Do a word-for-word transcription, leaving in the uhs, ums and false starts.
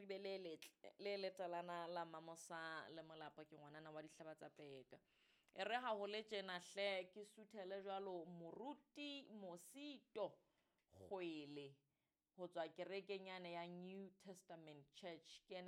re be le letle le letalana la mamosa le molapa ke ngwanana wa dihlaba tsa peka e re ha ho le tjena hle ke suthele jwalo moruti Mosito Kgwele ho tswa kerekeng yane ya New Testament Church ke